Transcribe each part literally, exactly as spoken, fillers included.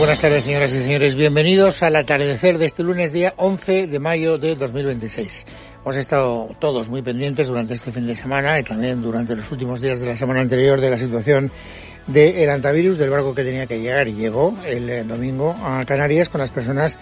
buenas tardes, señoras y señores. Bienvenidos al atardecer de este lunes, día once de mayo de dos mil veintiséis. Hemos estado todos muy pendientes durante este fin de semana y también durante los últimos días de la semana anterior de la situación del hantavirus, del barco que tenía que llegar, y llegó el domingo a Canarias con las personas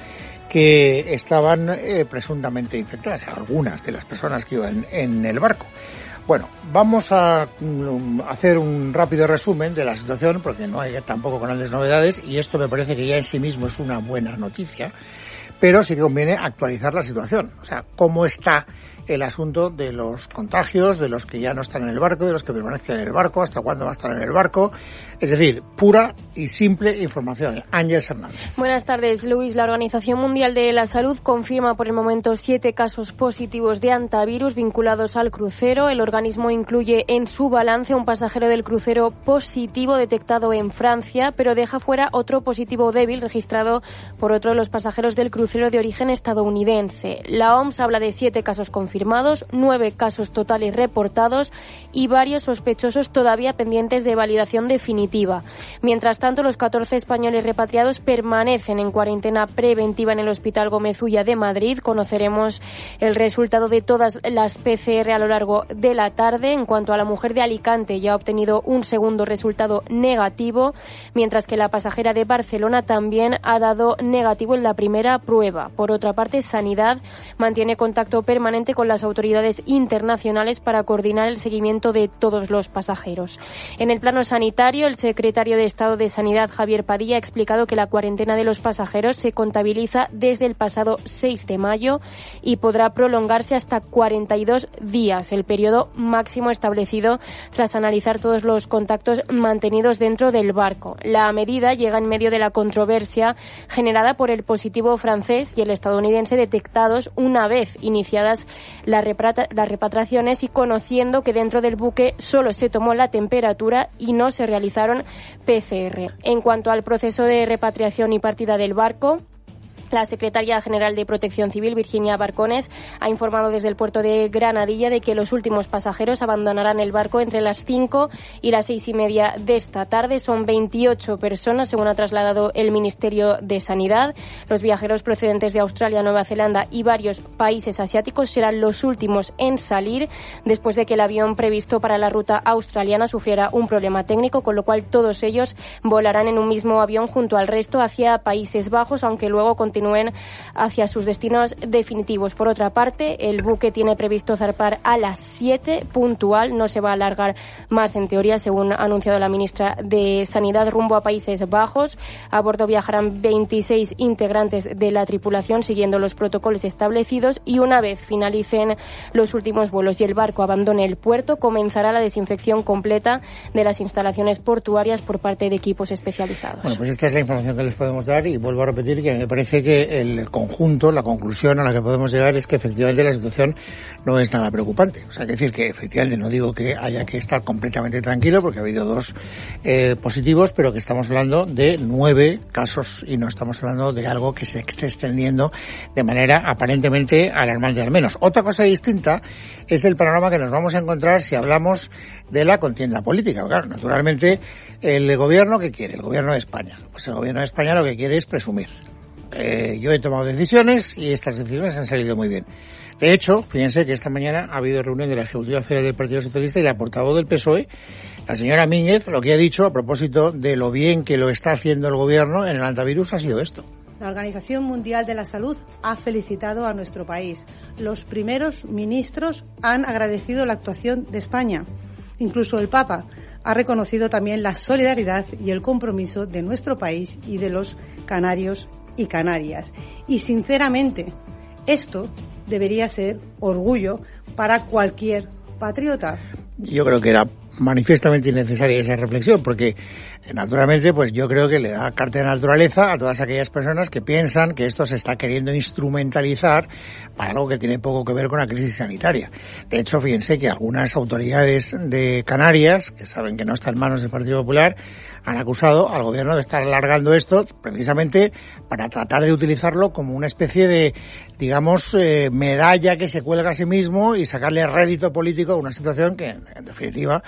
que estaban eh, presuntamente infectadas, algunas de las personas que iban en el barco. Bueno, vamos a um, hacer un rápido resumen de la situación porque no hay tampoco grandes novedades y esto me parece que ya en sí mismo es una buena noticia, pero sí que conviene actualizar la situación. O sea, cómo está el asunto de los contagios, de los que ya no están en el barco, de los que permanecen en el barco, hasta cuándo va a estar en el barco. Es decir, pura y simple información. Ángeles Hernández. Buenas tardes, Luis. La Organización Mundial de la Salud confirma por el momento siete casos positivos de hantavirus vinculados al crucero. El organismo incluye en su balance un pasajero del crucero positivo detectado en Francia, pero deja fuera otro positivo débil registrado por otro de los pasajeros del crucero de origen estadounidense. La O M S habla de siete casos confirmados, nueve casos totales reportados y varios sospechosos todavía pendientes de validación definitiva. Mientras tanto, los catorce españoles repatriados permanecen en cuarentena preventiva en el Hospital Gómez Ulla de Madrid. Conoceremos el resultado de todas las P C R a lo largo de la tarde. En cuanto a la mujer de Alicante, ya ha obtenido un segundo resultado negativo, mientras que la pasajera de Barcelona también ha dado negativo en la primera prueba. Por otra parte, Sanidad mantiene contacto permanente con las autoridades internacionales para coordinar el seguimiento de todos los pasajeros. En el plano sanitario, el secretario de Estado de Sanidad, Javier Padilla, ha explicado que la cuarentena de los pasajeros se contabiliza desde el pasado seis de mayo y podrá prolongarse hasta cuarenta y dos días, el periodo máximo establecido tras analizar todos los contactos mantenidos dentro del barco. La medida llega en medio de la controversia generada por el positivo francés y el estadounidense detectados una vez iniciadas las repatra- las repatriaciones y conociendo que dentro del buque solo se tomó la temperatura y no se realizaron P C R. En cuanto al proceso de repatriación y partida del barco, la secretaria general de Protección Civil, Virginia Barcones, ha informado desde el puerto de Granadilla de que los últimos pasajeros abandonarán el barco entre las cinco y las seis y media de esta tarde. Son veintiocho personas, según ha trasladado el Ministerio de Sanidad. Los viajeros procedentes de Australia, Nueva Zelanda y varios países asiáticos serán los últimos en salir después de que el avión previsto para la ruta australiana sufriera un problema técnico, con lo cual todos ellos volarán en un mismo avión junto al resto hacia Países Bajos, aunque luego continúen hacia sus destinos definitivos. Por otra parte, el buque tiene previsto zarpar a las siete puntual, no se va a alargar más en teoría, según ha anunciado la ministra de Sanidad, rumbo a Países Bajos. A bordo viajarán veintiséis integrantes de la tripulación siguiendo los protocolos establecidos y una vez finalicen los últimos vuelos y el barco abandone el puerto, comenzará la desinfección completa de las instalaciones portuarias por parte de equipos especializados. Bueno, pues esta es la información que les podemos dar y vuelvo a repetir que me parece que que el conjunto, la conclusión a la que podemos llegar es que efectivamente la situación no es nada preocupante. O sea, es decir, que efectivamente no digo que haya que estar completamente tranquilo porque ha habido dos eh, positivos, pero que estamos hablando de nueve casos y no estamos hablando de algo que se esté extendiendo de manera aparentemente alarmante al menos. Otra cosa distinta es el panorama que nos vamos a encontrar si hablamos de la contienda política. Claro, naturalmente, el gobierno, ¿qué quiere? El gobierno de España. Pues el gobierno de España lo que quiere es presumir. Eh, yo he tomado decisiones y estas decisiones han salido muy bien. De hecho, fíjense que esta mañana ha habido reunión de la Ejecutiva Federal del Partido Socialista y la portavoz del P S O E, la señora Míñez, lo que ha dicho a propósito de lo bien que lo está haciendo el gobierno en el hantavirus ha sido esto. La Organización Mundial de la Salud ha felicitado a nuestro país. Los primeros ministros han agradecido la actuación de España. Incluso el Papa ha reconocido también la solidaridad y el compromiso de nuestro país y de los canarios y Canarias. Y sinceramente, esto debería ser orgullo para cualquier patriota. Yo creo que era manifiestamente innecesaria esa reflexión, porque naturalmente pues yo creo que le da carta de naturaleza a todas aquellas personas que piensan que esto se está queriendo instrumentalizar para algo que tiene poco que ver con la crisis sanitaria. De hecho, fíjense que algunas autoridades de Canarias, que saben que no está en manos del Partido Popular, han acusado al gobierno de estar alargando esto precisamente para tratar de utilizarlo como una especie de, digamos, eh, medalla que se cuelga a sí mismo y sacarle rédito político a una situación que, en definitiva,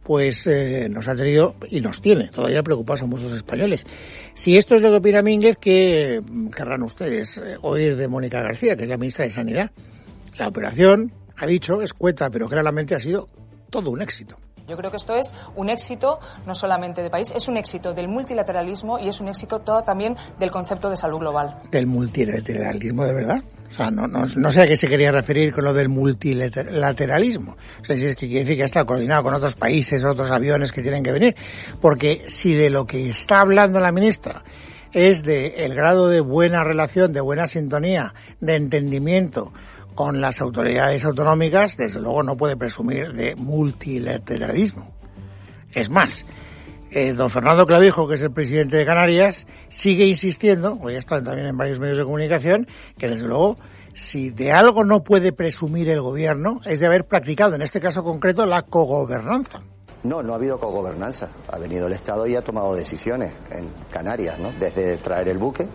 pues eh, nos ha tenido y nos tiene todavía preocupados a muchos españoles. Si esto es lo que opina Mínguez, ¿qué querrán ustedes eh, oír de Mónica García, que es la ministra de Sanidad? La operación, ha dicho, escueta, pero claramente ha sido todo un éxito. Yo creo que esto es un éxito no solamente de país, es un éxito del multilateralismo y es un éxito todo también del concepto de salud global. ¿Del multilateralismo de verdad? O sea, no, no, no sé a qué se quería referir con lo del multilateralismo. O sea, si es que quiere decir que está coordinado con otros países, otros aviones que tienen que venir. Porque si de lo que está hablando la ministra es de el grado de buena relación, de buena sintonía, de entendimiento con las autoridades autonómicas, desde luego no puede presumir de multilateralismo. Es más, eh, don Fernando Clavijo, que es el presidente de Canarias, sigue insistiendo, hoy está también en varios medios de comunicación, que desde luego, si de algo no puede presumir el gobierno, es de haber practicado, en este caso concreto, la cogobernanza. No, no ha habido cogobernanza. Ha venido el Estado y ha tomado decisiones en Canarias, ¿no? Desde traer el buque,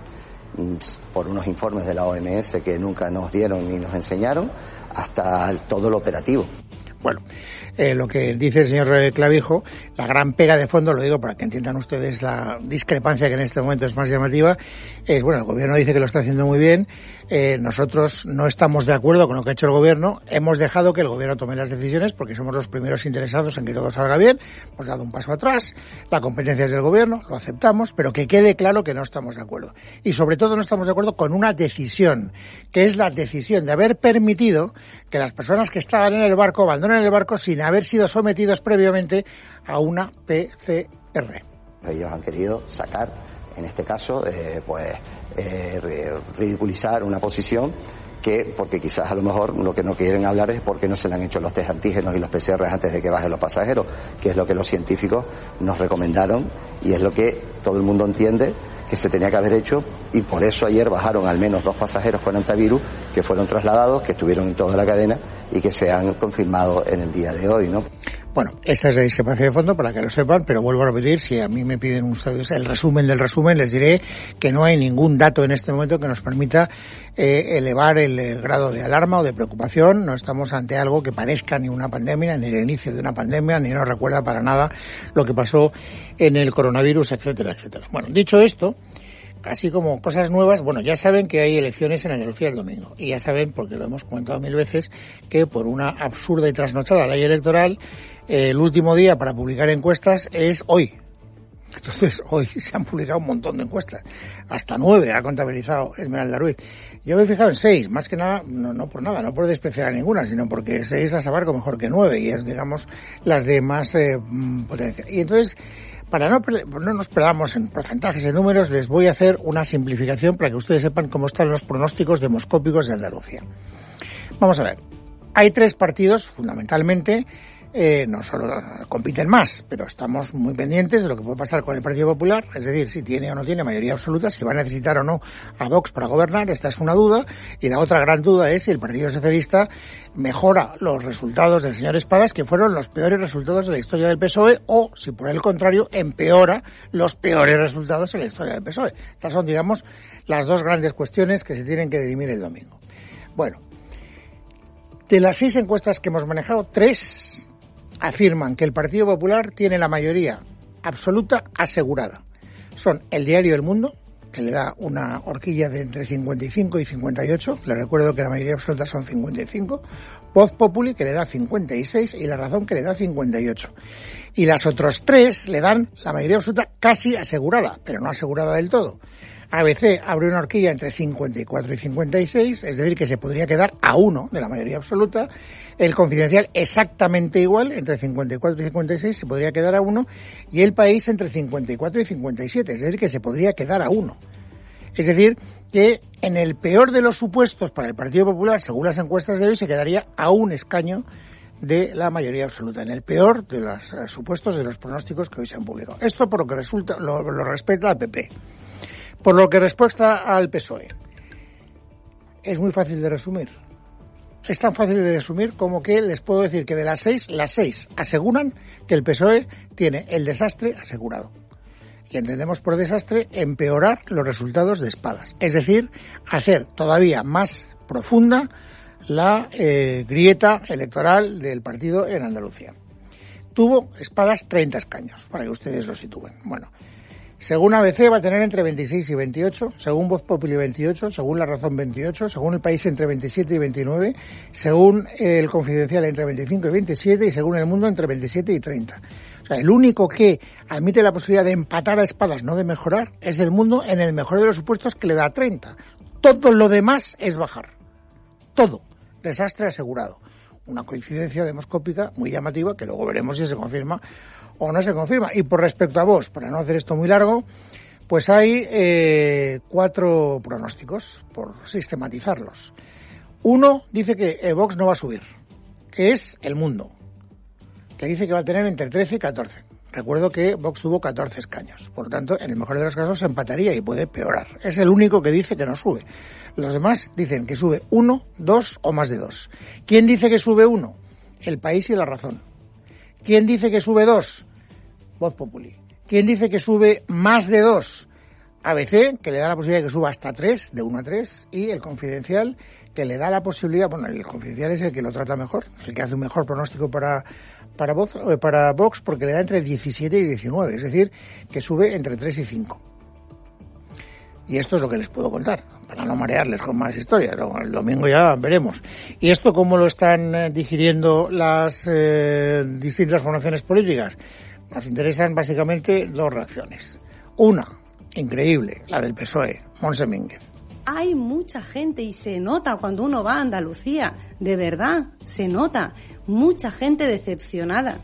por unos informes de la O M S que nunca nos dieron ni nos enseñaron, hasta el, todo lo operativo. Bueno, eh, lo que dice el señor Clavijo, la gran pega de fondo, lo digo para que entiendan ustedes la discrepancia que en este momento es más llamativa, es, bueno, el gobierno dice que lo está haciendo muy bien, eh, nosotros no estamos de acuerdo con lo que ha hecho el gobierno, hemos dejado que el gobierno tome las decisiones porque somos los primeros interesados en que todo salga bien, hemos dado un paso atrás, la competencia es del gobierno, lo aceptamos, pero que quede claro que no estamos de acuerdo. Y sobre todo no estamos de acuerdo con una decisión, que es la decisión de haber permitido que las personas que estaban en el barco abandonen el barco sin haber sido sometidos previamente a una P C R. Ellos han querido sacar, en este caso, eh, pues eh, ridiculizar una posición que, porque quizás a lo mejor lo que no quieren hablar es por qué no se le han hecho los test antígenos y los P C R antes de que bajen los pasajeros, que es lo que los científicos nos recomendaron y es lo que todo el mundo entiende que se tenía que haber hecho, y por eso ayer bajaron al menos dos pasajeros con antivirus que fueron trasladados, que estuvieron en toda la cadena y que se han confirmado en el día de hoy, ¿no? Bueno, esta es la discrepancia de fondo para que lo sepan, pero vuelvo a repetir, si a mí me piden ustedes el resumen del resumen, les diré que no hay ningún dato en este momento que nos permita eh, elevar el, el grado de alarma o de preocupación. No estamos ante algo que parezca ni una pandemia, ni el inicio de una pandemia, ni nos recuerda para nada lo que pasó en el coronavirus, etcétera, etcétera. Bueno, dicho esto, así como cosas nuevas, bueno, ya saben que hay elecciones en Andalucía el domingo. Y ya saben, porque lo hemos comentado mil veces, que por una absurda y trasnochada ley electoral, eh, el último día para publicar encuestas es hoy. Entonces, hoy se han publicado un montón de encuestas. Hasta nueve ha contabilizado Esmeralda Ruiz. Yo me he fijado en seis, más que nada, no, no por nada, no por despreciar a ninguna, sino porque seis las abarco mejor que nueve, y es, digamos, las de más eh, potencia. Y entonces, para no, no nos perdamos en porcentajes y números, les voy a hacer una simplificación para que ustedes sepan cómo están los pronósticos demoscópicos de Andalucía. Vamos a ver. Hay tres partidos, fundamentalmente, eh, no solo compiten más, pero estamos muy pendientes de lo que puede pasar con el Partido Popular, es decir, si tiene o no tiene mayoría absoluta, si va a necesitar o no a Vox para gobernar, esta es una duda, y la otra gran duda es si el Partido Socialista mejora los resultados del señor Espadas, que fueron los peores resultados de la historia del P S O E, o si por el contrario empeora los peores resultados en la historia del P S O E. Estas son, digamos, las dos grandes cuestiones que se tienen que dirimir el domingo. Bueno, de las seis encuestas que hemos manejado, tres afirman que el Partido Popular tiene la mayoría absoluta asegurada. Son el diario El Mundo, que le da una horquilla de entre cincuenta y cinco y cincuenta y ocho, le recuerdo que la mayoría absoluta son cincuenta y cinco, Voz Populi, que le da cincuenta y seis, y La Razón, que le da cincuenta y ocho. Y las otras tres le dan la mayoría absoluta casi asegurada, pero no asegurada del todo. A B C abre una horquilla entre cincuenta y cuatro y cincuenta y seis, es decir, que se podría quedar a uno de la mayoría absoluta. El Confidencial exactamente igual, entre cincuenta y cuatro y cincuenta y seis, se podría quedar a uno. Y El País entre cincuenta y cuatro y cincuenta y siete, es decir, que se podría quedar a uno. Es decir, que en el peor de los supuestos para el Partido Popular, según las encuestas de hoy, se quedaría a un escaño de la mayoría absoluta, en el peor de los uh, supuestos de los pronósticos que hoy se han publicado. Esto por lo que resulta, lo, lo respecta al P P. Por lo que respecta al P S O E, es muy fácil de resumir. Es tan fácil de resumir como que les puedo decir que de las seis, las seis aseguran que el P S O E tiene el desastre asegurado. Y entendemos por desastre empeorar los resultados de Espadas. Es decir, hacer todavía más profunda la eh, grieta electoral del partido en Andalucía. tuvo Espadas treinta escaños, para que ustedes lo sitúen. Bueno, según A B C va a tener entre veintiséis y veintiocho, según Voz Populi veintiocho, según La Razón veintiocho, según El País entre veintisiete y veintinueve, según El Confidencial entre veinticinco y veintisiete y según El Mundo entre veintisiete y treinta. O sea, el único que admite la posibilidad de empatar a Espadas, no de mejorar, es El Mundo, en el mejor de los supuestos, que le da treinta. Todo lo demás es bajar. Todo. Desastre asegurado. Una coincidencia demoscópica muy llamativa que luego veremos si se confirma o no se confirma. Y por respecto a Vox, para no hacer esto muy largo, pues hay eh, cuatro pronósticos, por sistematizarlos. Uno dice que eh, Vox no va a subir, que es El Mundo, que dice que va a tener entre trece y catorce. Recuerdo que Vox tuvo catorce escaños, por lo tanto, en el mejor de los casos se empataría y puede peorar. Es el único que dice que no sube. Los demás dicen que sube uno, dos o más de dos. ¿Quién dice que sube uno? El País y La Razón. ¿Quién dice que sube dos? Voz Populi. ¿Quién dice que sube más de dos? A B C, que le da la posibilidad de que suba hasta tres, de uno a tres, y El Confidencial, que le da la posibilidad, bueno, el Confidencial es el que lo trata mejor, el que hace un mejor pronóstico para para Vox, para Vox, porque le da entre diecisiete y diecinueve, es decir, que sube entre tres y cinco. Y esto es lo que les puedo contar, para no marearles con más historias. El domingo ya veremos. ¿Y esto cómo lo están digiriendo las eh, distintas formaciones políticas? Nos interesan básicamente dos reacciones. Una, increíble, la del P S O E, Montse Mínguez. Hay mucha gente y se nota cuando uno va a Andalucía, de verdad, se nota, mucha gente decepcionada.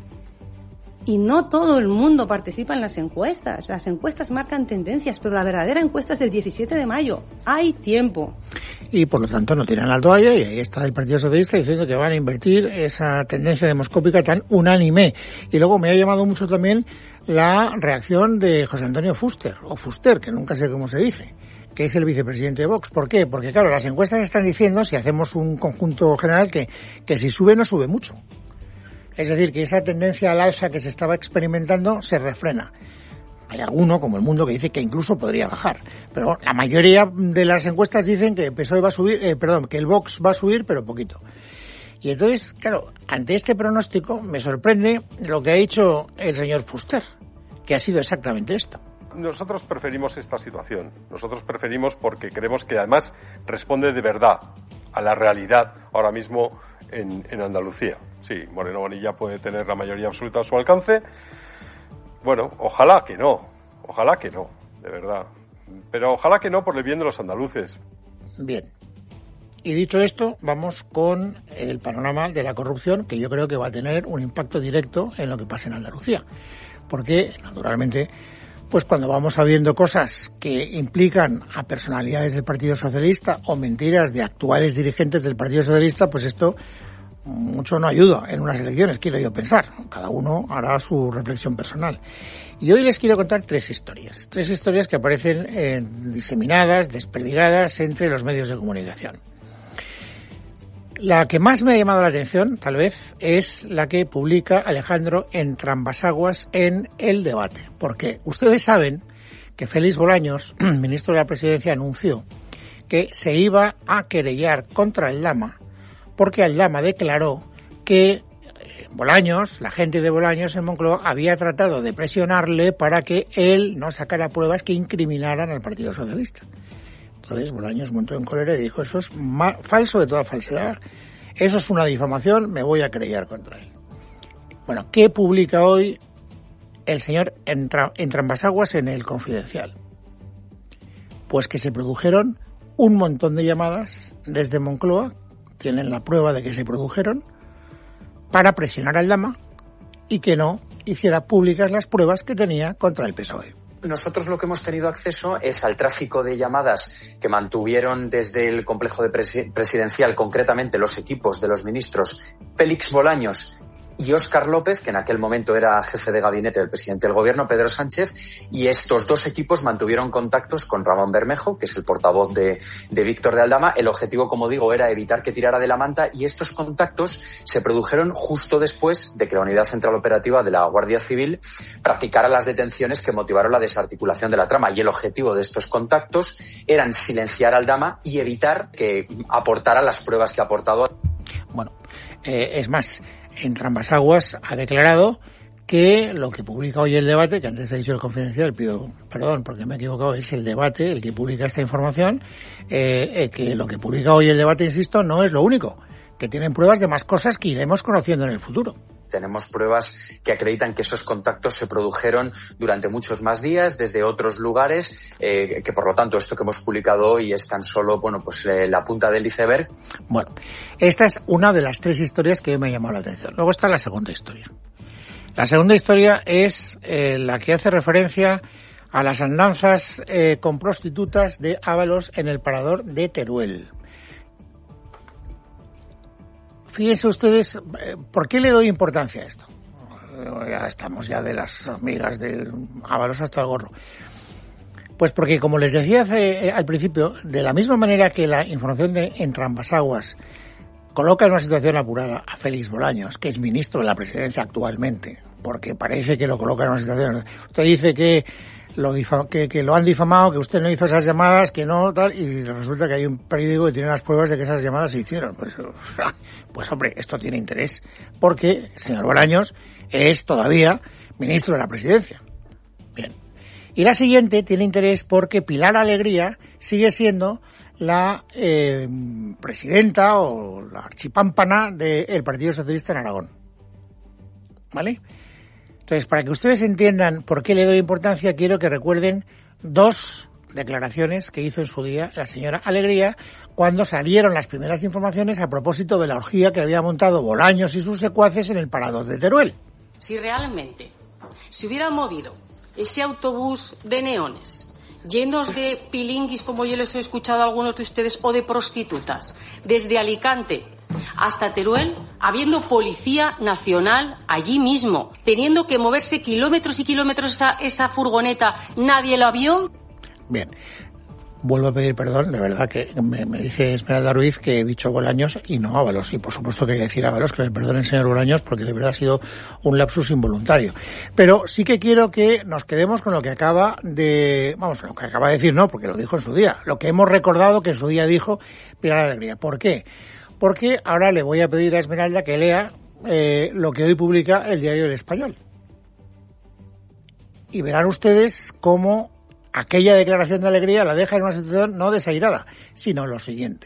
Y no todo el mundo participa en las encuestas. Las encuestas marcan tendencias, pero la verdadera encuesta es el diecisiete de mayo. Hay tiempo. Y por lo tanto no tiran la toalla, y ahí está el Partido Socialista diciendo que van a invertir esa tendencia demoscópica tan unánime. Y luego me ha llamado mucho también la reacción de José Antonio Fuster, o Fuster, que nunca sé cómo se dice, que es el vicepresidente de Vox. ¿Por qué? Porque claro, las encuestas están diciendo, si hacemos un conjunto general, que, que si sube no sube mucho. Es decir, que esa tendencia al alza que se estaba experimentando se refrena. Hay alguno, como El Mundo, que dice que incluso podría bajar. Pero la mayoría de las encuestas dicen que el P S O E va a subir, eh, perdón, que el Vox va a subir, pero poquito. Y entonces, claro, ante este pronóstico me sorprende lo que ha dicho el señor Fuster, que ha sido exactamente esto. Nosotros preferimos esta situación. Nosotros preferimos porque creemos que además responde de verdad a la realidad ahora mismo en, en Andalucía. Sí, Moreno Bonilla puede tener la mayoría absoluta a su alcance. Bueno, ojalá que no. Ojalá que no, de verdad. Pero ojalá que no por el bien de los andaluces. Bien. Y dicho esto, vamos con el panorama de la corrupción, que yo creo que va a tener un impacto directo en lo que pasa en Andalucía. Porque, naturalmente, pues cuando vamos sabiendo cosas que implican a personalidades del Partido Socialista o mentiras de actuales dirigentes del Partido Socialista, pues esto mucho no ayuda en unas elecciones, quiero yo pensar. Cada uno hará su reflexión personal. Y hoy les quiero contar tres historias. Tres historias que aparecen eh, diseminadas, desperdigadas entre los medios de comunicación. La que más me ha llamado la atención, tal vez, es la que publica Alejandro Entrambassaguas en El Debate. Porque ustedes saben que Félix Bolaños, ministro de la Presidencia, anunció que se iba a querellar contra Aldama, porque Aldama declaró que Bolaños, la gente de Bolaños en Moncloa, había tratado de presionarle para que él no sacara pruebas que incriminaran al Partido Socialista. Entonces Bolaños montó en cólera y dijo, eso es ma- falso de toda falsedad, eso es una difamación, me voy a querellar contra él. Bueno, ¿qué publica hoy el señor Entra- Entrambassaguas en El Confidencial? Pues que se produjeron un montón de llamadas desde Moncloa, tienen la prueba de que se produjeron, para presionar a Aldama y que no hiciera públicas las pruebas que tenía contra el P S O E. Nosotros lo que hemos tenido acceso es al tráfico de llamadas que mantuvieron desde el complejo de presi- presidencial, concretamente los equipos de los ministros Félix Bolaños y Óscar López, que en aquel momento era jefe de gabinete del presidente del gobierno, Pedro Sánchez, y estos dos equipos mantuvieron contactos con Ramón Bermejo, que es el portavoz de, de Víctor de Aldama. El objetivo, como digo, era evitar que tirara de la manta, y estos contactos se produjeron justo después de que la Unidad Central Operativa de la Guardia Civil practicara las detenciones que motivaron la desarticulación de la trama. Y el objetivo de estos contactos eran silenciar a Aldama y evitar que aportara las pruebas que ha aportado. Bueno, eh, es más, en Trambasaguas ha declarado que lo que publica hoy El Debate, que antes he dicho El Confidencial, pido perdón porque me he equivocado, es El Debate el que publica esta información, eh, eh, que lo que publica hoy El Debate, insisto, no es lo único, que tienen pruebas de más cosas que iremos conociendo en el futuro. Tenemos pruebas que acreditan que esos contactos se produjeron durante muchos más días desde otros lugares, eh, que por lo tanto esto que hemos publicado hoy es tan solo, bueno, pues eh, la punta del iceberg. Bueno, esta es una de las tres historias que me ha llamado la atención. Luego está la segunda historia. La segunda historia es eh, la que hace referencia a las andanzas eh, con prostitutas de Ábalos en el parador de Teruel. Fíjense ustedes, ¿por qué le doy importancia a esto? Ya estamos ya de las hormigas de Ábalos hasta el gorro. Pues porque, como les decía hace, al principio, de la misma manera que la información de En Trambasaguas coloca en una situación apurada a Félix Bolaños, que es ministro de la Presidencia actualmente, porque parece que lo coloca en una situación... Usted dice que lo, difam- que, que lo han difamado, que usted no hizo esas llamadas, que no, tal, y resulta que hay un periódico que tiene las pruebas de que esas llamadas se hicieron. Pues, pues hombre, esto tiene interés, porque el señor Bolaños es todavía ministro de la Presidencia. Bien. Y la siguiente tiene interés porque Pilar Alegría sigue siendo la eh, presidenta o la archipámpana del Partido Socialista en Aragón. ¿Vale? Entonces, para que ustedes entiendan por qué le doy importancia, quiero que recuerden dos declaraciones que hizo en su día la señora Alegría cuando salieron las primeras informaciones a propósito de la orgía que había montado Bolaños y sus secuaces en el parador de Teruel. Si realmente se hubiera movido ese autobús de neones llenos de pilinguis, como yo les he escuchado a algunos de ustedes, o de prostitutas, desde Alicante hasta Teruel, habiendo policía nacional allí mismo, teniendo que moverse kilómetros y kilómetros esa, esa furgoneta, ¿nadie la vio? Bien, vuelvo a pedir perdón, de verdad que me, me dice Esmeralda Ruiz que he dicho Bolaños y no Ábalos, y por supuesto que hay que decir Ábalos, que me perdone el señor Bolaños, porque de verdad ha sido un lapsus involuntario. Pero sí que quiero que nos quedemos con lo que acaba de, vamos, lo que acaba de decir, no, porque lo dijo en su día, lo que hemos recordado que en su día dijo Pilar Alegría. ¿Por qué? Porque ahora le voy a pedir a Esmeralda que lea eh, lo que hoy publica el diario El Español. Y verán ustedes cómo aquella declaración de Alegría la deja en una situación no desairada, sino lo siguiente.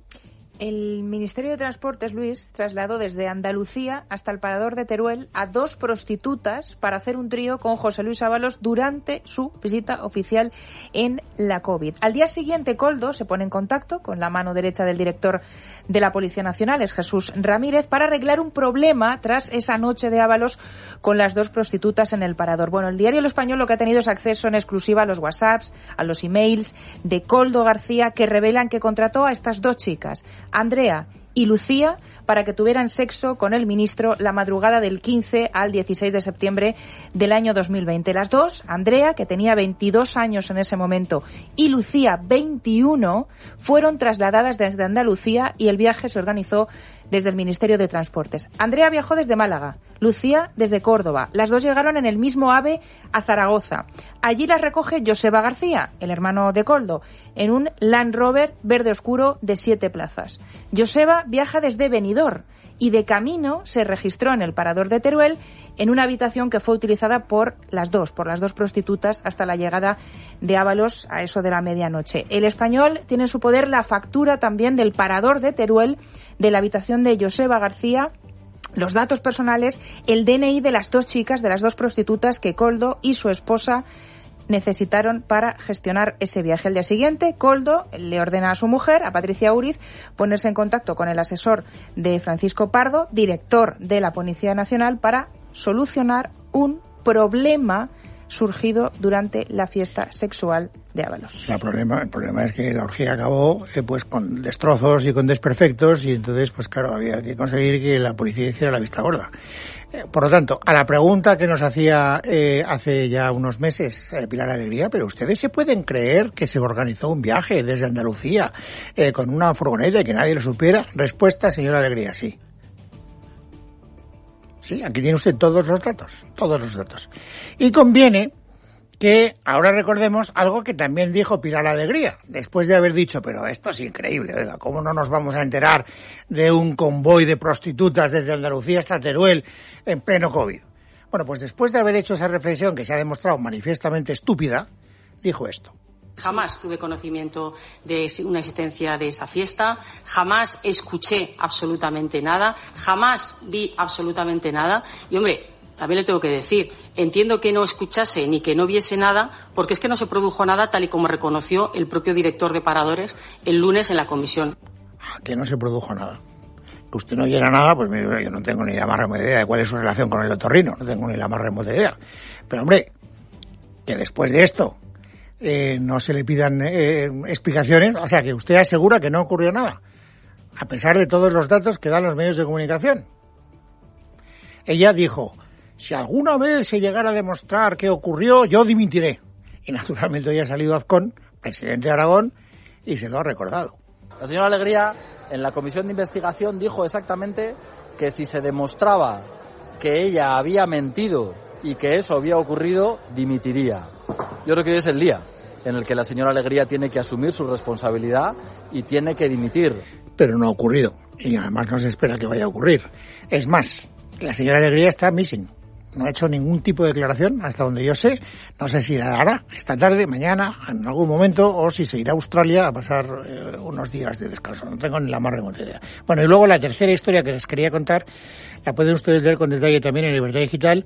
El Ministerio de Transportes, Luis, trasladó desde Andalucía hasta el parador de Teruel a dos prostitutas para hacer un trío con José Luis Ábalos durante su visita oficial en la COVID. Al día siguiente, Koldo se pone en contacto con la mano derecha del director de la Policía Nacional, es Jesús Ramírez, para arreglar un problema tras esa noche de Ábalos con las dos prostitutas en el parador. Bueno, el diario El Español lo que ha tenido es acceso en exclusiva a los WhatsApps, a los emails de Koldo García, que revelan que contrató a estas dos chicas, Andrea y Lucía, para que tuvieran sexo con el ministro la madrugada del quince al dieciséis de septiembre del año dos mil veinte. Las dos, Andrea, que tenía veintidós años en ese momento, y Lucía, veintiuno, fueron trasladadas desde Andalucía y el viaje se organizó desde el Ministerio de Transportes. Andrea viajó desde Málaga, Lucía desde Córdoba. Las dos llegaron en el mismo AVE a Zaragoza. Allí las recoge Joseba García, el hermano de Koldo, en un Land Rover verde oscuro de siete plazas. Joseba viaja desde Benidorm y de camino se registró en el parador de Teruel en una habitación que fue utilizada por las dos, por las dos prostitutas hasta la llegada de Ábalos a eso de la medianoche. El Español tiene en su poder la factura también del parador de Teruel, de la habitación de Joseba García, los datos personales, el D N I de las dos chicas, de las dos prostitutas que Koldo y su esposa necesitaron para gestionar ese viaje. El día siguiente, Koldo le ordena a su mujer, a Patricia Uriz, ponerse en contacto con el asesor de Francisco Pardo, director de la Policía Nacional, para solucionar un problema surgido durante la fiesta sexual de Ábalos. El problema, el problema es que la orgía acabó eh, pues con destrozos y con desperfectos, y entonces pues claro, había que conseguir que la policía hiciera la vista gorda. Eh, por lo tanto, a la pregunta que nos hacía eh, hace ya unos meses eh, Pilar Alegría, pero ustedes se pueden creer que se organizó un viaje desde Andalucía eh, con una furgoneta y que nadie lo supiera. Respuesta, señora Alegría, sí. Sí, aquí tiene usted todos los datos, todos los datos. Y conviene que ahora recordemos algo que también dijo Pilar Alegría, después de haber dicho, pero esto es increíble, oiga, ¿cómo no nos vamos a enterar de un convoy de prostitutas desde Andalucía hasta Teruel en pleno COVID? Bueno, pues después de haber hecho esa reflexión que se ha demostrado manifiestamente estúpida, dijo esto. Jamás tuve conocimiento de una existencia de esa fiesta, jamás escuché absolutamente nada, jamás vi absolutamente nada y, hombre, también le tengo que decir, entiendo que no escuchase ni que no viese nada, porque es que no se produjo nada tal y como reconoció el propio director de Paradores el lunes en la comisión. Que no se produjo nada. Que usted no oyera nada, pues mire, yo no tengo ni la más remota idea de cuál es su relación con el otorrino, no tengo ni la más remota idea. Pero hombre, que después de esto eh, no se le pidan eh, explicaciones, o sea, que usted asegura que no ocurrió nada, a pesar de todos los datos que dan los medios de comunicación. Ella dijo, si alguna vez se llegara a demostrar que ocurrió, yo dimitiré. Y naturalmente hoy ha salido Azcón, presidente de Aragón, y se lo ha recordado. La señora Alegría, en la comisión de investigación, dijo exactamente que si se demostraba que ella había mentido y que eso había ocurrido, dimitiría. Yo creo que hoy es el día en el que la señora Alegría tiene que asumir su responsabilidad y tiene que dimitir. Pero no ha ocurrido, y además no se espera que vaya a ocurrir. Es más, la señora Alegría está missing. No ha hecho ningún tipo de declaración, hasta donde yo sé. No sé si la hará esta tarde, mañana, en algún momento, o si se irá a Australia a pasar eh, unos días de descanso. No tengo ni la más remota idea. Bueno, y luego la tercera historia que les quería contar, la pueden ustedes leer con detalle también en Libertad Digital,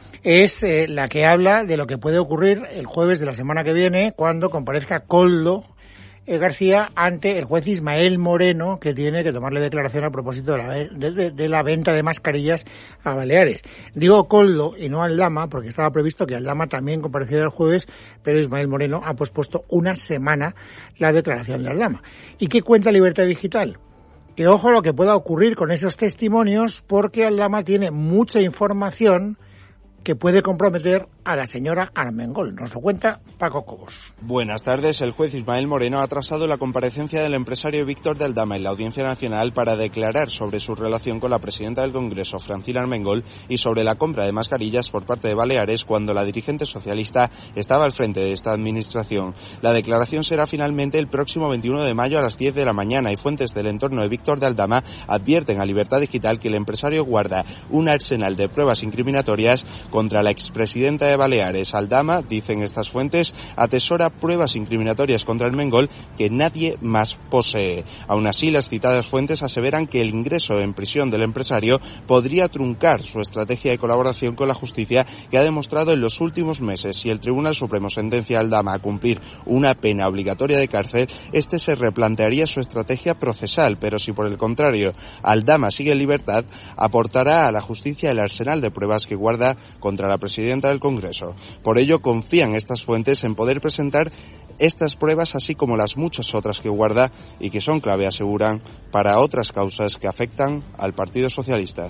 es eh, la que habla de lo que puede ocurrir el jueves de la semana que viene, cuando comparezca Koldo García ante el juez Ismael Moreno, que tiene que tomarle declaración a propósito de la, de, de, de la venta de mascarillas a Baleares. Digo Koldo y no Aldama, porque estaba previsto que Aldama también compareciera el jueves, pero Ismael Moreno ha pospuesto una semana la declaración de Aldama. ¿Y qué cuenta Libertad Digital? Que ojo lo que pueda ocurrir con esos testimonios, porque Aldama tiene mucha información que puede comprometer a la señora Armengol. Nos lo cuenta Paco Cobos. Buenas tardes. El juez Ismael Moreno ha atrasado la comparecencia del empresario Víctor de Aldama en la Audiencia Nacional para declarar sobre su relación con la presidenta del Congreso, Francina Armengol, y sobre la compra de mascarillas por parte de Baleares cuando la dirigente socialista estaba al frente de esta administración. La declaración será finalmente el próximo veintiuno de mayo a las diez de la mañana y fuentes del entorno de Víctor de Aldama advierten a Libertad Digital que el empresario guarda un arsenal de pruebas incriminatorias contra la expresidenta de Baleares. Aldama, dicen estas fuentes, atesora pruebas incriminatorias contra Armengol que nadie más posee. Aún así, las citadas fuentes aseveran que el ingreso en prisión del empresario podría truncar su estrategia de colaboración con la justicia que ha demostrado en los últimos meses. Si el Tribunal Supremo sentencia a Aldama a cumplir una pena obligatoria de cárcel, este se replantearía su estrategia procesal, pero si por el contrario Aldama sigue en libertad, aportará a la justicia el arsenal de pruebas que guarda contra la presidenta del Congreso. Por ello, confían estas fuentes en poder presentar estas pruebas, así como las muchas otras que guarda y que son clave, aseguran, para otras causas que afectan al Partido Socialista.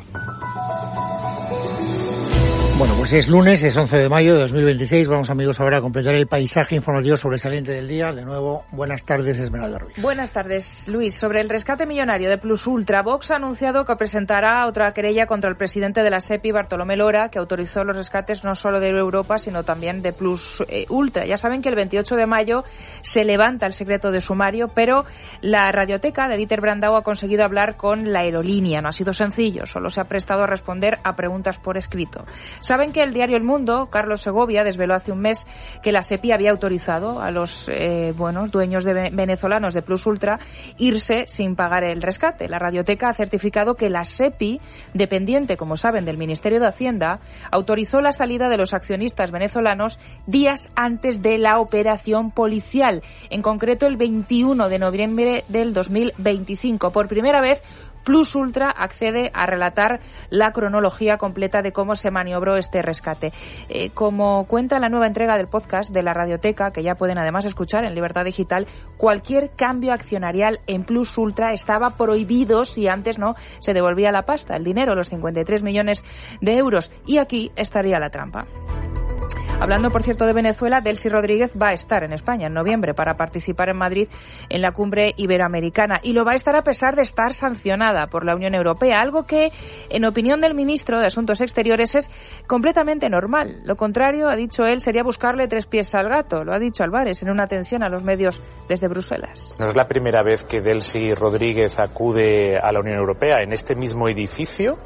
Bueno, pues es lunes, es once de mayo de dos mil veintiséis. Vamos, amigos, ahora a completar el paisaje informativo sobresaliente del día. De nuevo, buenas tardes, Esmeralda Ruiz. Buenas tardes, Luis. Sobre el rescate millonario de Plus Ultra, Vox ha anunciado que presentará otra querella contra el presidente de la SEPI, Bartolomé Lora, que autorizó los rescates no solo de Europa, sino también de Plus eh, Ultra. Ya saben que el veintiocho de mayo se levanta el secreto de sumario, pero la radioteca de Dieter Brandau ha conseguido hablar con la aerolínea. No ha sido sencillo, solo se ha prestado a responder a preguntas por escrito. Saben que el diario El Mundo, Carlos Segovia, desveló hace un mes que la SEPI había autorizado a los eh, buenos dueños de venezolanos de Plus Ultra irse sin pagar el rescate. La radioteca ha certificado que la SEPI, dependiente, como saben, del Ministerio de Hacienda, autorizó la salida de los accionistas venezolanos días antes de la operación policial, en concreto el veintiuno de noviembre del dos mil veinticinco. Por primera vez, Plus Ultra accede a relatar la cronología completa de cómo se maniobró este rescate. Eh, como cuenta la nueva entrega del podcast de la radioteca, que ya pueden además escuchar en Libertad Digital, cualquier cambio accionarial en Plus Ultra estaba prohibido si antes no se devolvía la pasta, el dinero, los cincuenta y tres millones de euros. Y aquí estaría la trampa. Hablando, por cierto, de Venezuela, Delcy Rodríguez va a estar en España en noviembre para participar en Madrid en la cumbre iberoamericana, y lo va a estar a pesar de estar sancionada por la Unión Europea, algo que, en opinión del ministro de Asuntos Exteriores, es completamente normal. Lo contrario, ha dicho él, sería buscarle tres pies al gato. Lo ha dicho Álvarez en una atención a los medios desde Bruselas. No es la primera vez que Delcy Rodríguez acude a la Unión Europea. En este mismo edificio,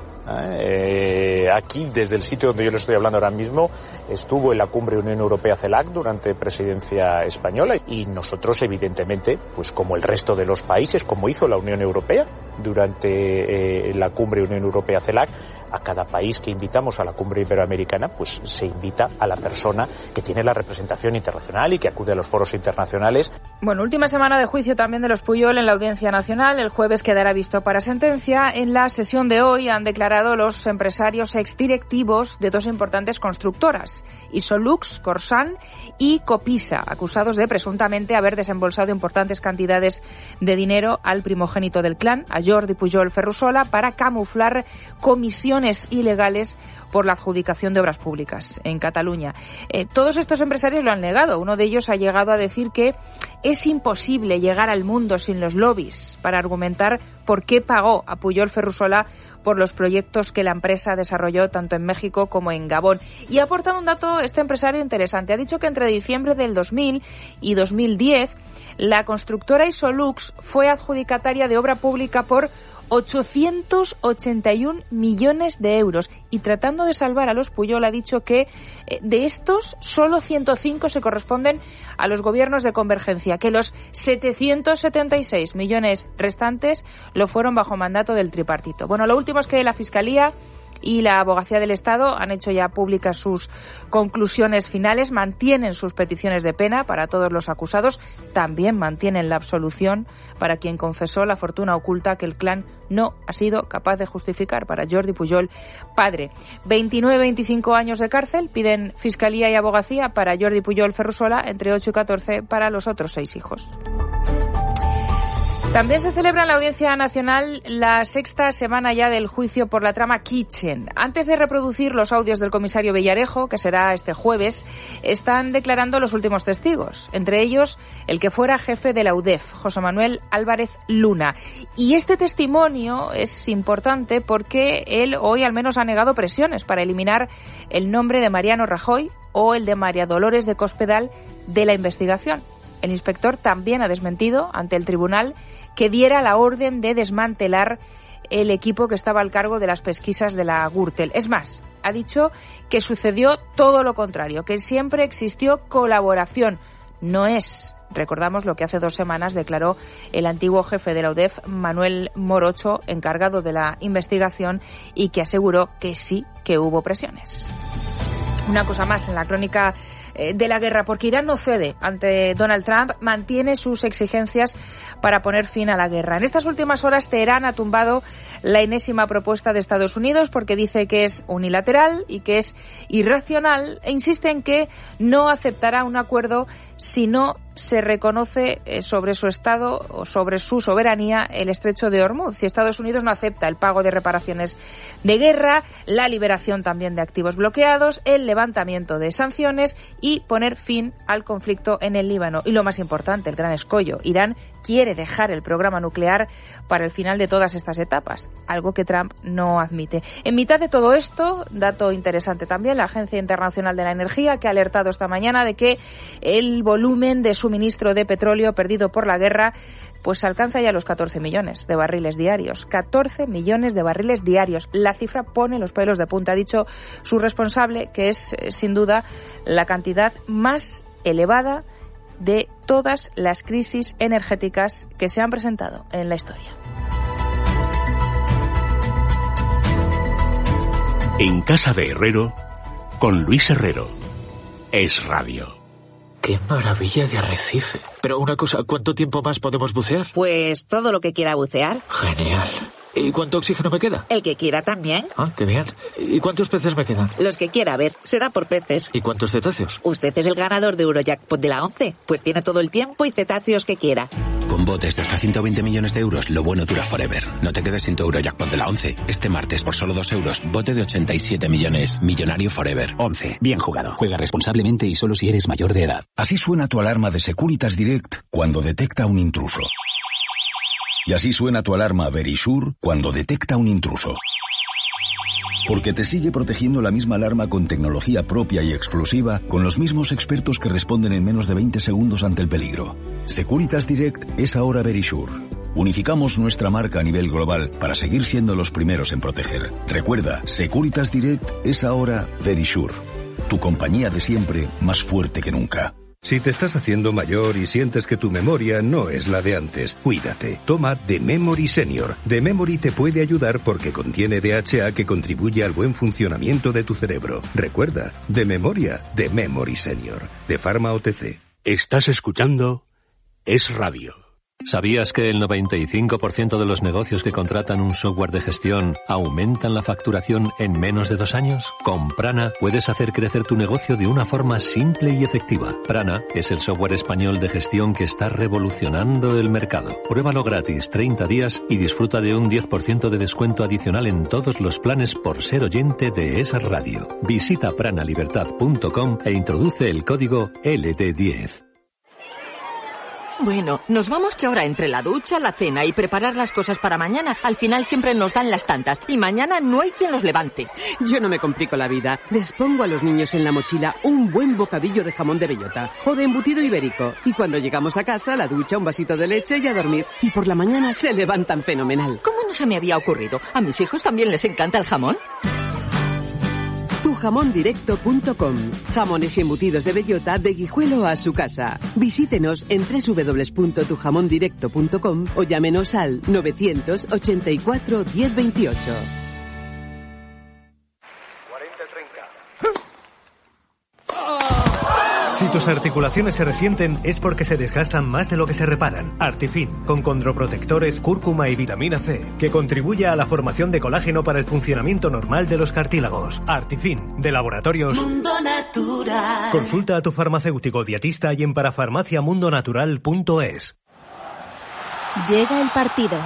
eh, aquí, desde el sitio donde yo les estoy hablando ahora mismo, estuvo en la cumbre Unión Europea-CELAC durante presidencia española, y nosotros, evidentemente, pues como el resto de los países, como hizo la Unión Europea durante eh, la cumbre Unión Europea-CELAC, a cada país que invitamos a la cumbre iberoamericana, pues se invita a la persona que tiene la representación internacional y que acude a los foros internacionales. Bueno, última semana de juicio también de los Puyol en la Audiencia Nacional. El jueves quedará visto para sentencia. En la sesión de hoy han declarado los empresarios exdirectivos de dos importantes constructoras, Isolux, Corsan y Copisa, acusados de presuntamente haber desembolsado importantes cantidades de dinero al primogénito del clan, a Jordi Pujol Ferrusola, para camuflar comisiones ilegales por la adjudicación de obras públicas en Cataluña. Eh, todos estos empresarios lo han negado. Uno de ellos ha llegado a decir que es imposible llegar al mundo sin los lobbies, para argumentar por qué pagó a Pujol Ferrusola por los proyectos que la empresa desarrolló tanto en México como en Gabón. Y ha aportado un dato este empresario interesante. Ha dicho que entre diciembre del dos mil y dos mil diez la constructora Isolux fue adjudicataria de obra pública por ochocientos ochenta y un millones de euros, y tratando de salvar a los Pujol ha dicho que eh, de estos solo ciento cinco se corresponden a los gobiernos de convergencia, que los setecientos setenta y seis millones restantes lo fueron bajo mandato del tripartito. Bueno, lo último es que la Fiscalía y la Abogacía del Estado han hecho ya públicas sus conclusiones finales, mantienen sus peticiones de pena para todos los acusados, también mantienen la absolución para quien confesó la fortuna oculta que el clan no ha sido capaz de justificar para Jordi Pujol, padre. veintinueve a veinticinco años de cárcel piden Fiscalía y Abogacía para Jordi Pujol Ferrusola, entre ocho y catorce para los otros seis hijos. También se celebra en la Audiencia Nacional la sexta semana ya del juicio por la trama Kitchen. Antes de reproducir los audios del comisario Villarejo, que será este jueves, están declarando los últimos testigos, entre ellos el que fuera jefe de la U D E F, José Manuel Álvarez Luna. Y este testimonio es importante porque él hoy al menos ha negado presiones para eliminar el nombre de Mariano Rajoy o el de María Dolores de Cospedal de la investigación. El inspector también ha desmentido ante el tribunal que diera la orden de desmantelar el equipo que estaba al cargo de las pesquisas de la Gürtel. Es más, ha dicho que sucedió todo lo contrario, que siempre existió colaboración. No es, recordamos lo que hace dos semanas declaró el antiguo jefe de la U D E F, Manuel Morocho, encargado de la investigación, y que aseguró que sí que hubo presiones. Una cosa más en la crónica de la guerra, porque Irán no cede ante Donald Trump, mantiene sus exigencias para poner fin a la guerra. En estas últimas horas, Teherán ha tumbado la enésima propuesta de Estados Unidos porque dice que es unilateral y que es irracional, e insiste en que no aceptará un acuerdo si no se reconoce sobre su estado o sobre su soberanía el estrecho de Hormuz. Si Estados Unidos no acepta el pago de reparaciones de guerra, la liberación también de activos bloqueados, el levantamiento de sanciones y poner fin al conflicto en el Líbano. Y lo más importante, el gran escollo, Irán quiere dejar el programa nuclear para el final de todas estas etapas, algo que Trump no admite. En mitad de todo esto, dato interesante también, la Agencia Internacional de la Energía, que ha alertado esta mañana de que el volumen de suministro de petróleo perdido por la guerra pues alcanza ya los catorce millones de barriles diarios. catorce millones de barriles diarios. La cifra pone los pelos de punta. Ha dicho su responsable que es, sin duda, la cantidad más elevada de todas las crisis energéticas que se han presentado en la historia. En Casa de Herrero, con Luis Herrero. Es Radio. ¡Qué maravilla de arrecife! Pero una cosa, ¿cuánto tiempo más podemos bucear? Pues todo lo que quiera bucear. Genial. ¿Y cuánto oxígeno me queda? El que quiera también. Ah, qué bien. ¿Y cuántos peces me quedan? Los que quiera, a ver, será por peces. ¿Y cuántos cetáceos? Usted es el ganador de Eurojackpot de la once, pues tiene todo el tiempo y cetáceos que quiera. Con botes de hasta ciento veinte millones de euros, lo bueno dura forever. No te quedes sin tu Eurojackpot de la once. Este martes, por solo dos euros, bote de ochenta y siete millones. Millonario forever. once. Bien jugado. Juega responsablemente y solo si eres mayor de edad. Así suena tu alarma de Securitas Direct cuando detecta un intruso. Y así suena tu alarma Verisure cuando detecta un intruso. Porque te sigue protegiendo la misma alarma con tecnología propia y exclusiva, con los mismos expertos que responden en menos de veinte segundos ante el peligro. Securitas Direct es ahora Verisure. Unificamos nuestra marca a nivel global para seguir siendo los primeros en proteger. Recuerda, Securitas Direct es ahora Verisure. Tu compañía de siempre, más fuerte que nunca. Si te estás haciendo mayor y sientes que tu memoria no es la de antes, cuídate. Toma The Memory Senior. The Memory te puede ayudar porque contiene D H A que contribuye al buen funcionamiento de tu cerebro. Recuerda, de memoria, The Memory Senior. De Pharma O T C. Estás escuchando Es Radio. ¿Sabías que el noventa y cinco por ciento de los negocios que contratan un software de gestión aumentan la facturación en menos de dos años? Con Prana puedes hacer crecer tu negocio de una forma simple y efectiva. Prana es el software español de gestión que está revolucionando el mercado. Pruébalo gratis treinta días y disfruta de un diez por ciento de descuento adicional en todos los planes por ser oyente de Es Radio. Visita prana libertad punto com e introduce el código L D diez. Bueno, nos vamos que ahora entre la ducha, la cena y preparar las cosas para mañana, al final siempre nos dan las tantas y mañana no hay quien los levante. Yo no me complico la vida. Les pongo a los niños en la mochila un buen bocadillo de jamón de bellota o de embutido ibérico. Y cuando llegamos a casa, la ducha, un vasito de leche y a dormir. Y por la mañana se levantan fenomenal. ¿Cómo no se me había ocurrido? ¿A mis hijos también les encanta el jamón? tu jamón directo punto com. Jamones y embutidos de bellota de Guijuelo a su casa. Visítenos en doble u doble u doble u punto tu jamón directo punto com o llámenos al novecientos ochenta y cuatro diez veintiocho. Si tus articulaciones se resienten es porque se desgastan más de lo que se reparan. Artifin, con condroprotectores, cúrcuma y vitamina C, que contribuye a la formación de colágeno para el funcionamiento normal de los cartílagos. Artifin, de Laboratorios Mundo Natural. Consulta a tu farmacéutico dietista y en parafarmacia mundo natural punto es. Llega el partido.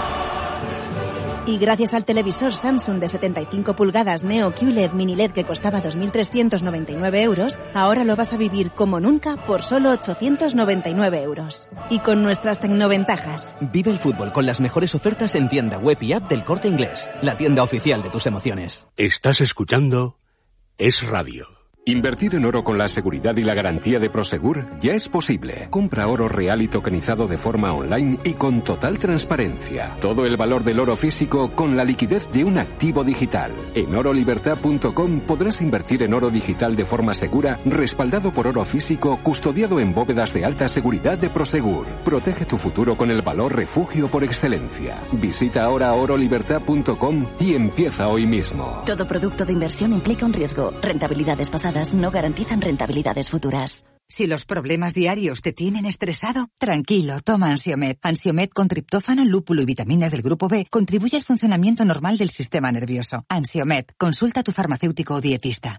Y gracias al televisor Samsung de setenta y cinco pulgadas Neo Q L E D Mini L E D que costaba dos mil trescientos noventa y nueve euros, ahora lo vas a vivir como nunca por solo ochocientos noventa y nueve euros. Y con nuestras tecnoventajas. Vive el fútbol con las mejores ofertas en tienda web y app del Corte Inglés, la tienda oficial de tus emociones. Estás escuchando Es Radio. Invertir en oro con la seguridad y la garantía de Prosegur ya es posible. Compra oro real y tokenizado de forma online y con total transparencia. Todo el valor del oro físico con la liquidez de un activo digital. En oro libertad punto com podrás invertir en oro digital de forma segura, respaldado por oro físico, custodiado en bóvedas de alta seguridad de Prosegur. Protege tu futuro con el valor refugio por excelencia. Visita ahora oro libertad punto com y empieza hoy mismo. Todo producto de inversión implica un riesgo. Rentabilidades pasadas no garantizan rentabilidades futuras. Si los problemas diarios te tienen estresado, tranquilo, toma Ansiomed. Ansiomed con triptófano, lúpulo y vitaminas del grupo B contribuye al funcionamiento normal del sistema nervioso. Ansiomed, consulta a tu farmacéutico o dietista.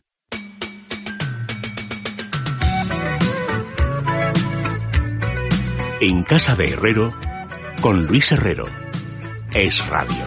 En casa de Herrero, con Luis Herrero. Es Radio.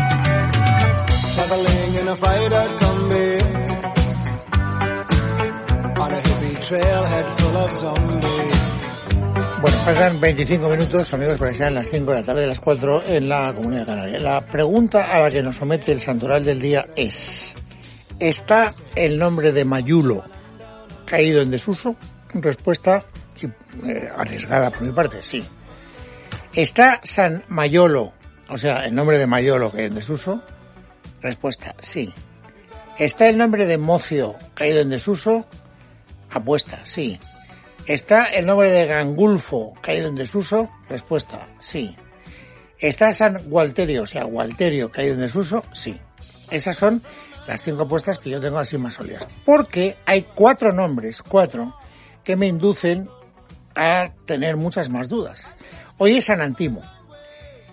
Bueno, pasan veinticinco minutos, amigos, para que sean las cinco de la tarde, las cuatro en la Comunidad Canaria. La pregunta a la que nos somete el santoral del día es: ¿está el nombre de Mayulo caído en desuso? Respuesta eh, arriesgada por mi parte, sí. ¿Está San Mayolo, o sea, el nombre de Mayolo caído en desuso? Respuesta, sí. ¿Está el nombre de Mocio caído en desuso? Apuesta, sí. ¿Está el nombre de Gangulfo caído en desuso? Respuesta, sí. ¿Está San Gualterio, o sea, Gualterio caído en desuso? Sí. Esas son las cinco apuestas que yo tengo así más sólidas. Porque hay cuatro nombres, cuatro, que me inducen a tener muchas más dudas. Hoy es San Antimo.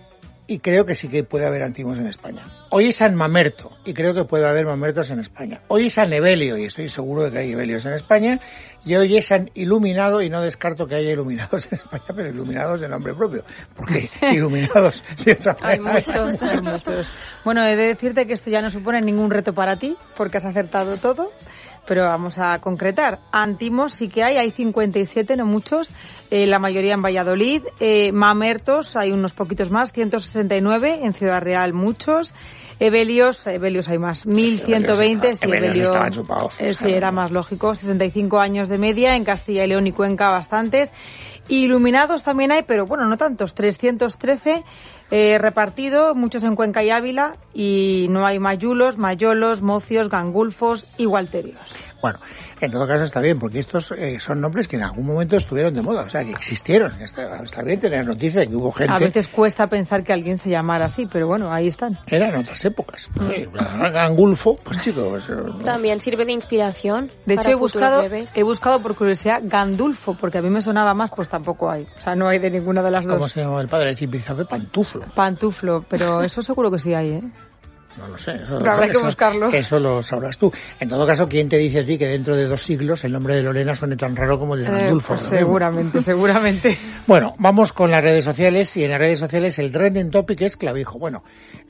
y creo que sí que puede haber antimos en España. Hoy es San Mamerto y creo que puede haber mamertos en España. Hoy es San Evelio y estoy seguro de que hay Evelios en España. Y hoy es San Iluminado y no descarto que haya iluminados en España, pero iluminados de nombre propio. Porque iluminados de otra manera. Hay muchos, hay muchos. Bueno, he de decirte que esto ya no supone ningún reto para ti, porque has acertado todo. Pero vamos a concretar. Antimos sí que hay, hay cincuenta y siete, no muchos, eh, la mayoría en Valladolid. Eh, mamertos hay unos poquitos más, ciento sesenta y nueve, en Ciudad Real muchos. Evelios, Evelios hay más, mil ciento veinte, sí, Evelio, estaban chupados. Eh, sí, era más lógico, sesenta y cinco años de media, en Castilla y León y Cuenca bastantes. Iluminados también hay, pero bueno, no tantos, trescientos trece. Eh, repartido, muchos en Cuenca y Ávila, y no hay mayulos, mayolos, mocios, gangulfos y gualterios. Bueno, en todo caso está bien, porque estos eh, son nombres que en algún momento estuvieron de moda, o sea, que existieron. Está, está bien tener noticias de que hubo gente... A veces cuesta pensar que alguien se llamara así, pero bueno, ahí están. Eran otras épocas. Mm. Sí, gangulfo, pues chicos... Pues, no. También sirve de inspiración. De hecho, he buscado, he buscado por curiosidad Gandulfo, porque a mí me sonaba más, pues tampoco hay. O sea, no hay de ninguna de las dos. ¿Cómo se llama el padre de Cipizape? Pantuflo. Pantuflo, pero eso seguro que sí hay, ¿eh? No lo sé. Eso, Pero habrá que eso, buscarlo. Eso lo sabrás tú. En todo caso, ¿quién te dice a ti que dentro de dos siglos el nombre de Lorena suene tan raro como el de Gandulfo? Eh, pues seguramente, seguramente. Bueno, vamos con las redes sociales. Y en las redes sociales el trending topic es clavijo. Bueno,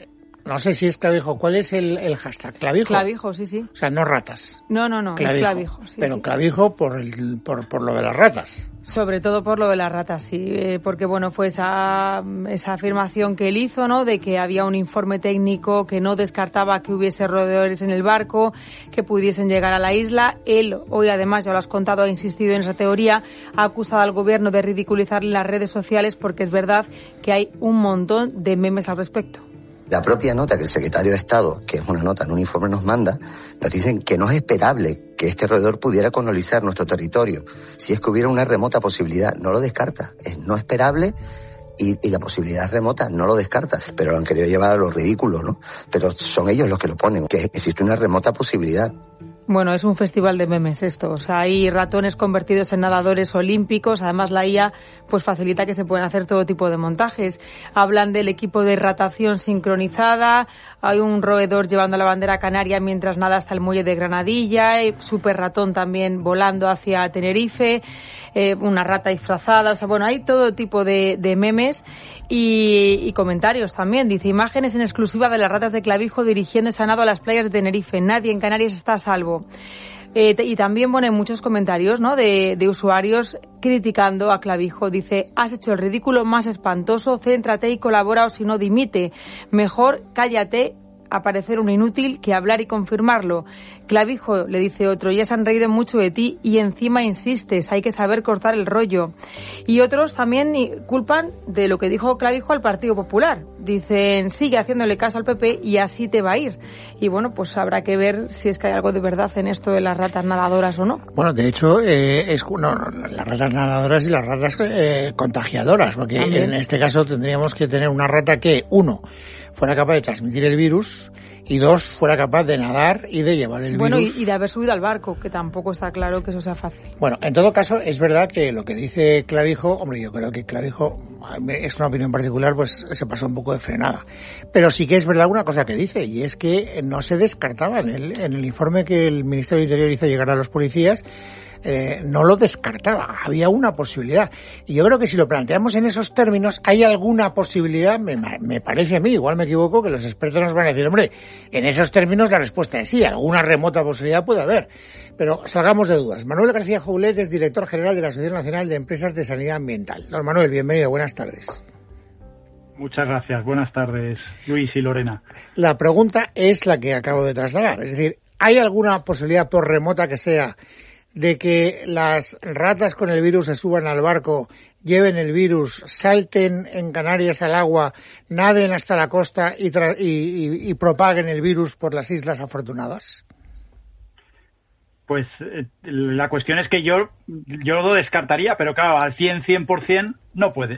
no sé si es clavijo. ¿Cuál es el, el hashtag? ¿Clavijo? Clavijo, sí, sí. O sea, no ratas. No, no, no, clavijo. Es clavijo. Sí, pero sí. Clavijo por, el, por, por lo de las ratas. Sobre todo por lo de las ratas, sí, eh, porque bueno, fue esa, esa afirmación que él hizo, ¿no?, de que había un informe técnico que no descartaba que hubiese roedores en el barco, que pudiesen llegar a la isla. Él, hoy además, ya lo has contado, ha insistido en esa teoría, ha acusado al gobierno de ridiculizar las redes sociales porque es verdad que hay un montón de memes al respecto. La propia nota que el secretario de Estado, que es una nota en un informe, nos manda, nos dicen que no es esperable que este roedor pudiera colonizar nuestro territorio. Si es que hubiera una remota posibilidad, no lo descarta. Es no esperable y, y la posibilidad es remota, no lo descarta. Pero lo han querido llevar a lo ridículo, ¿no? Pero son ellos los que lo ponen, que existe una remota posibilidad. Bueno, es un festival de memes esto, o sea, hay ratones convertidos en nadadores olímpicos, además la I A pues facilita que se puedan hacer todo tipo de montajes. Hablan del equipo de ratación sincronizada, hay un roedor llevando la bandera canaria mientras nada hasta el muelle de Granadilla, hay super ratón también volando hacia Tenerife, eh, una rata disfrazada, o sea, bueno, hay todo tipo de, de memes y, y comentarios también. Dice, imágenes en exclusiva de las ratas de clavijo dirigiéndose a nado a las playas de Tenerife, nadie en Canarias está a salvo. Eh, y también, bueno, hay muchos comentarios, ¿no?, de, de usuarios criticando a Clavijo. Dice, has hecho el ridículo más espantoso, céntrate y colabora o si no dimite. Mejor cállate, a parecer un inútil, que hablar y confirmarlo. Clavijo, le dice otro, ya se han reído mucho de ti y encima insistes, hay que saber cortar el rollo. Y otros también culpan de lo que dijo Clavijo al Partido Popular. Dicen, sigue haciéndole caso al P P y así te va a ir. Y bueno, pues habrá que ver si es que hay algo de verdad en esto de las ratas nadadoras o no. Bueno, de hecho, eh, es no, no, las ratas nadadoras y las ratas eh, contagiadoras, porque ¿también? En este caso tendríamos que tener una rata que, uno, fuera capaz de transmitir el virus y dos, fuera capaz de nadar y de llevar el bueno, virus. Bueno, y, y de haber subido al barco, que tampoco está claro que eso sea fácil. Bueno, en todo caso, es verdad que lo que dice Clavijo, hombre, yo creo que Clavijo, es una opinión particular, pues se pasó un poco de frenada. Pero sí que es verdad una cosa que dice, y es que no se descartaba en el, en el informe que el Ministerio de Interior hizo llegar a los policías, Eh, no lo descartaba, había una posibilidad. Y yo creo que si lo planteamos en esos términos, hay alguna posibilidad, me, me parece a mí, igual me equivoco, que los expertos nos van a decir, hombre, en esos términos la respuesta es sí, alguna remota posibilidad puede haber. Pero salgamos de dudas. Manuel García Joulet es director general de la Asociación Nacional de Empresas de Sanidad Ambiental. Don Manuel, bienvenido, buenas tardes. Muchas gracias, buenas tardes, Luis y Lorena. La pregunta es la que acabo de trasladar, es decir, ¿hay alguna posibilidad, por remota que sea, de que las ratas con el virus se suban al barco, lleven el virus, salten en Canarias al agua, naden hasta la costa y, tra- y, y, y propaguen el virus por las Islas Afortunadas? Pues eh, la cuestión es que yo yo lo descartaría, pero claro, al cien, cien por ciento no puedes.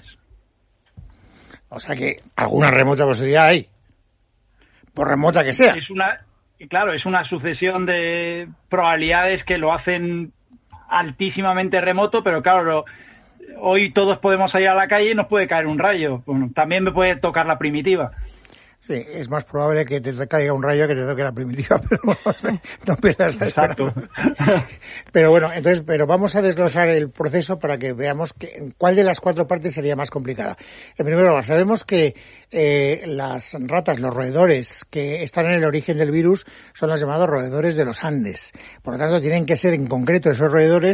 O sea que alguna remota posibilidad hay, por remota que sea. Es una... Claro, es una sucesión de probabilidades que lo hacen altísimamente remoto, pero claro, lo, hoy todos podemos salir a la calle y nos puede caer un rayo. Bueno, también me puede tocar la primitiva. Sí, es más probable que te caiga un rayo que te toque la primitiva, pero vamos, no pierdas la Exacto. Pero bueno, entonces, pero vamos a desglosar el proceso para que veamos que, cuál de las cuatro partes sería más complicada. En primer lugar, sabemos que eh, las ratas, los roedores que están en el origen del virus son los llamados roedores de los Andes. Por lo tanto, tienen que ser en concreto esos roedores